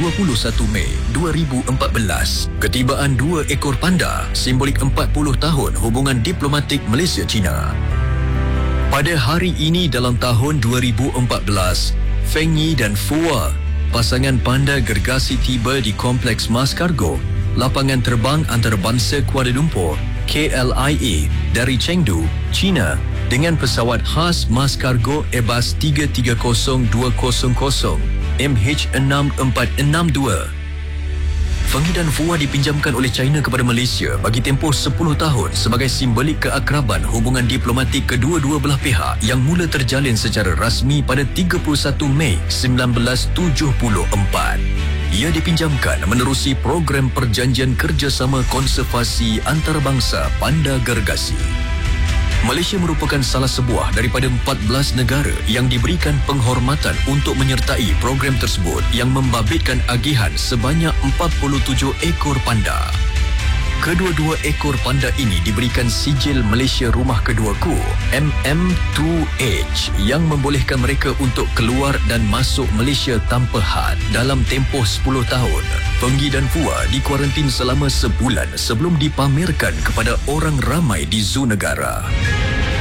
21 Mei 2014. Ketibaan 2 ekor panda, simbolik 40 tahun hubungan diplomatik Malaysia-China. Pada hari ini dalam tahun 2014, Feng Yi dan Fua, pasangan panda gergasi tiba di Kompleks Mas Kargo, lapangan terbang antarabangsa Kuala Lumpur, KLIA, dari Chengdu, China, dengan pesawat khas Mas Kargo Airbus 330-200 MH6462. Feng Yi dan Fua dipinjamkan oleh China kepada Malaysia bagi tempoh 10 tahun sebagai simbolik keakraban hubungan diplomatik kedua-dua belah pihak yang mula terjalin secara rasmi pada 31 Mei 1974. Ia dipinjamkan menerusi program perjanjian kerjasama konservasi antarabangsa panda gergasi. Malaysia merupakan salah sebuah daripada 14 negara yang diberikan penghormatan untuk menyertai program tersebut yang membabitkan agihan sebanyak 47 ekor panda. Kedua-dua ekor panda ini diberikan sijil Malaysia Rumah Keduaku MM2H yang membolehkan mereka untuk keluar dan masuk Malaysia tanpa had dalam tempoh 10 tahun. Feng Yi dan Fua dikuarantin selama sebulan sebelum dipamerkan kepada orang ramai di zoo negara.